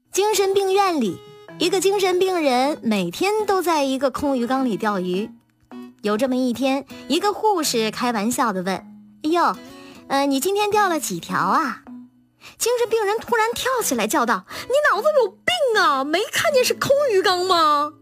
精神病院里，一个精神病人每天都在一个空鱼缸里钓鱼。有这么一天，一个护士开玩笑地问：哎呦，你今天钓了几条啊？精神病人突然跳起来叫道：你脑子有病啊，没看见是空鱼缸吗？